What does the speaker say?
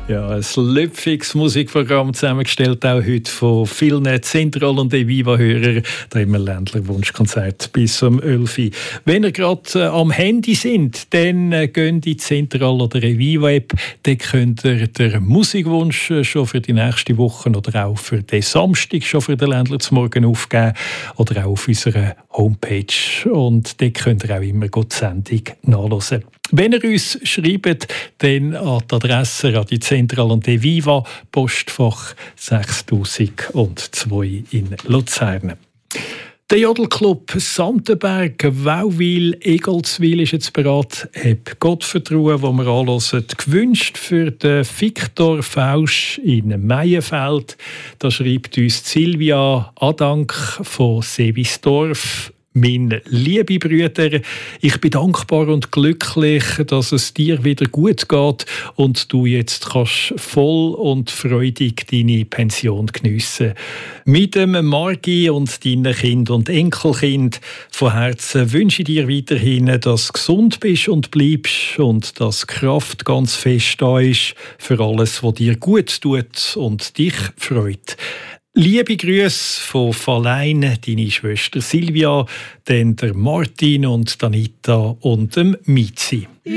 Ja, ein lüpfiges Musikprogramm zusammengestellt, auch heute von vielen Zentral- und Eviva-Hörern. Da haben wir Ländler-Wunschkonzert bis um 11 Uhr. Wenn ihr gerade am Handy sind, dann geht in die Zentral- oder Eviva-App. Dann könnt ihr den Musikwunsch schon für die nächste Woche oder auch für den Samstag schon für den Ländler zum Morgen aufgeben oder auch auf unserer Homepage. Und dort könnt ihr auch immer die Sendung nachhören. Wenn ihr uns schreibt, dann an die Adresse Radio Zentral und Eviva, Postfach 6002 in Luzern. Der Jodelclub Santenberg, Wauwil, Egolswil ist jetzt bereit. Hab Gottvertrauen, wo wir anhören. Gewünscht für den Viktor Fausch in Meienfeld. Da schreibt uns Silvia Adank von Sevisdorf. Mein liebe Brüder, ich bin dankbar und glücklich, dass es dir wieder gut geht und du jetzt kannst voll und freudig deine Pension geniessen. Mit dem Margi und deinen Kind und Enkelkind von Herzen wünsche ich dir weiterhin, dass du gesund bist und bleibst und dass Kraft ganz fest da ist für alles, was dir gut tut und dich freut. Liebe Grüße von Verlein, deine Schwester Silvia, dann der Martin und Anita und dem Mizi.